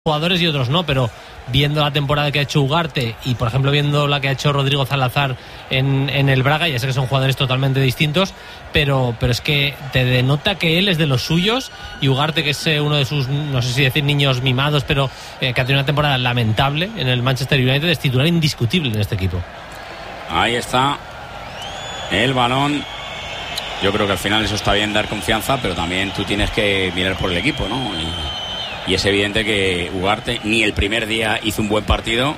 jugadores y otros no, pero viendo la temporada que ha hecho Ugarte y por ejemplo viendo la que ha hecho Rodrigo Salazar en el Braga, ya sé que son jugadores totalmente distintos, pero es que te denota que él es de los suyos, y Ugarte, que es uno de sus, no sé si decir niños mimados, pero que ha tenido una temporada lamentable en el Manchester United, es titular indiscutible en este equipo. Ahí está el balón. Yo creo que al final eso está bien, dar confianza, pero también tú tienes que mirar por el equipo, ¿no? Y es evidente que Ugarte ni el primer día hizo un buen partido,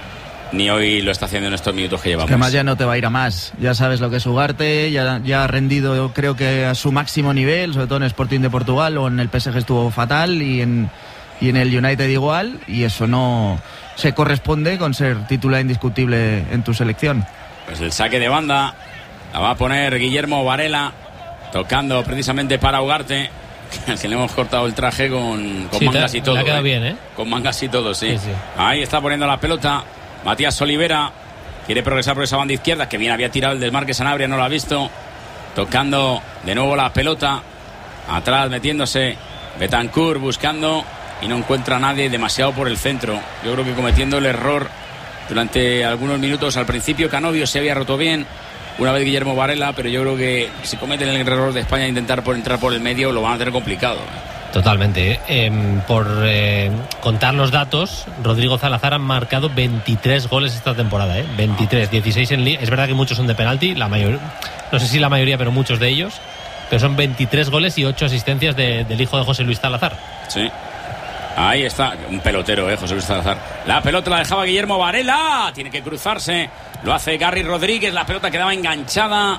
ni hoy lo está haciendo en estos minutos que llevamos. Que además ya no te va a ir a más. Ya sabes lo que es Ugarte, ya ha rendido, creo que a su máximo nivel, sobre todo en Sporting de Portugal, o en el PSG estuvo fatal, y en el United igual, y eso no se corresponde con ser titular indiscutible en tu selección. Pues el saque de banda la va a poner Guillermo Varela, tocando precisamente para Ugarte, que le hemos cortado el traje con sí, mangas y todo. Le ha quedado bien, ¿eh? Con mangas y todo, sí. Sí. Ahí está poniendo la pelota Matías Olivera. Quiere progresar por esa banda izquierda, que bien había tirado el del Marque Sanabria, no lo ha visto. Tocando de nuevo la pelota. Atrás metiéndose Bentancur, buscando, y no encuentra a nadie, demasiado por el centro. Yo creo que cometiendo el error durante algunos minutos. Al principio Canovio se había roto bien, una vez Guillermo Varela, pero yo creo que si cometen el error de España intentar entrar por el medio, lo van a tener complicado. Totalmente. Por contar los datos, Rodrigo Salazar ha marcado 23 goles esta temporada, 23, 16 en Liga. Es verdad que muchos son de penalti, la mayoría, no sé si la mayoría, pero muchos de ellos. Pero son 23 goles y 8 asistencias del hijo de José Luis Salazar. Sí. Ahí está, un pelotero, José Luis Salazar. La pelota la dejaba Guillermo Varela, tiene que cruzarse. Lo hace Garry Rodríguez, la pelota quedaba enganchada,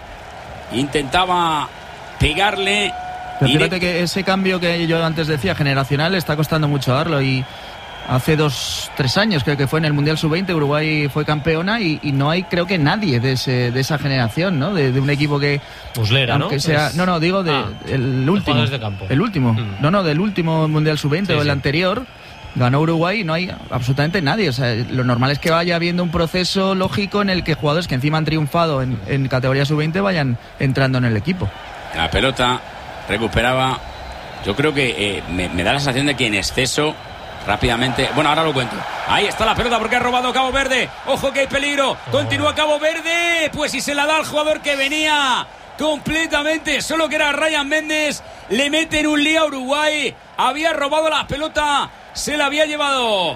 intentaba pegarle. Pero fíjate que ese cambio que yo antes decía, generacional, está costando mucho darlo. Y hace 2-3 años, creo que fue en el Mundial Sub-20, Uruguay fue campeona, y no hay, creo que nadie de esa generación, ¿no? De un equipo que... Muslera, ¿no? Sea, no, digo el último. De campo. El último. No, del último Mundial Sub-20, sí, o el anterior. Ganó Uruguay y no hay absolutamente nadie. O sea, lo normal es que vaya habiendo un proceso lógico en el que jugadores que encima han triunfado en categoría sub-20 vayan entrando en el equipo. La pelota recuperaba. Yo creo que me da la sensación de que en exceso, rápidamente... Bueno, ahora lo cuento. Ahí está la pelota porque ha robado Cabo Verde. ¡Ojo que hay peligro! Continúa Cabo Verde. Pues si se la da al jugador que venía completamente solo, que era Ryan Méndez, le meten un lío a Uruguay. Había robado la pelota, se la había llevado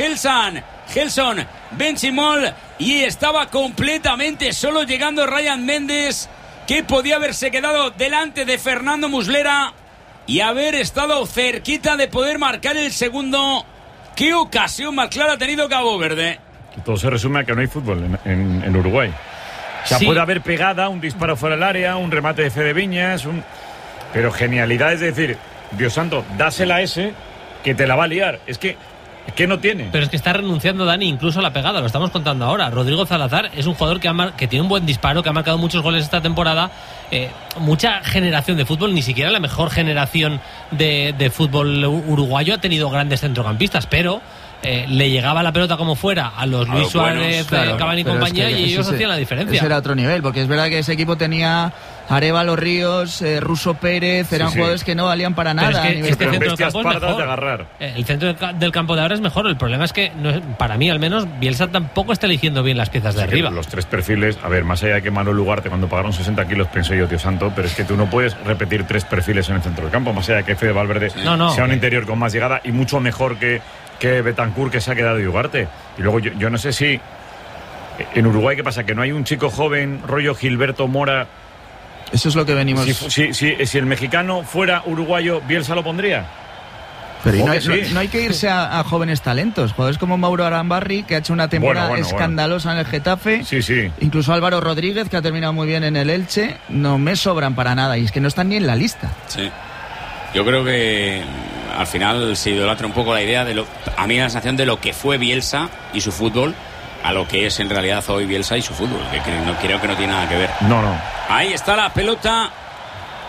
Gelson Benchimol, y estaba completamente solo, llegando Ryan Méndez, que podía haberse quedado delante de Fernando Muslera y haber estado cerquita de poder marcar el segundo. ¿Qué ocasión más clara ha tenido Cabo Verde? Todo se resume a que no hay fútbol en Uruguay. O sea, sí, puede haber pegada, un disparo fuera del área, un remate de Fede Viñas, pero genialidad, es decir, Dios santo, dásela a ese que te la va a liar. Es que no tiene. Pero es que está renunciando, Dani, incluso a la pegada, lo estamos contando ahora. Rodrigo Salazar es un jugador que tiene un buen disparo, que ha marcado muchos goles esta temporada. Mucha generación de fútbol, ni siquiera la mejor generación de fútbol uruguayo ha tenido grandes centrocampistas, pero le llegaba la pelota como fuera a los Luis Suárez, Cavani y compañía, y ellos hacían la diferencia. Ese era otro nivel, porque es verdad que ese equipo tenía Arévalo Ríos, Russo Pérez, eran jugadores que no valían para nada. Pero es que este centro del campo es mejor. De agarrar. El centro del campo de ahora es mejor. El problema es que, para mí al menos, Bielsa tampoco está eligiendo bien las piezas de arriba. Los tres perfiles, a ver, más allá de que Manuel Ugarte, cuando pagaron 60 kilos, pensé yo, Dios santo, pero es que tú no puedes repetir tres perfiles en el centro del campo, más allá de que Fede Valverde sea un interior con más llegada y mucho mejor que Bentancur, que se ha quedado de Ugarte. Y luego yo no sé si en Uruguay, ¿qué pasa? Que no hay un chico joven, rollo Gilberto Mora. Eso es lo que venimos... Si el mexicano fuera uruguayo, ¿Bielsa lo pondría? Pero no hay que irse a jóvenes talentos. Jugadores como Mauro Arambarri, que ha hecho una temporada escandalosa en el Getafe. Sí. Incluso Álvaro Rodríguez, que ha terminado muy bien en el Elche. No me sobran para nada, y es que no están ni en la lista. Sí. Yo creo que al final se idolatra un poco la idea a mí la sensación de lo que fue Bielsa y su fútbol, a lo que es en realidad hoy Bielsa y su fútbol, que creo que no tiene nada que ver. No. Ahí está la pelota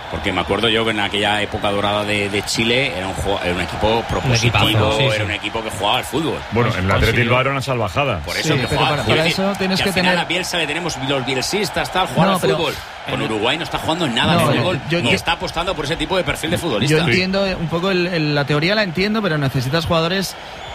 Porque me acuerdo yo que en aquella época dorada de Chile era un equipo propositivo, era un equipo que jugaba al fútbol. Bueno, en el Athletic Bilbao era una salvajada. Por eso que jugaba. Para eso tienes que tener... a Bielsa le tenemos los bielsistas, jugar al fútbol. Con Uruguay no está jugando nada de fútbol, ni está apostando por ese tipo de perfil de futbolista. Yo entiendo un poco la teoría, la entiendo, pero necesitas jugadores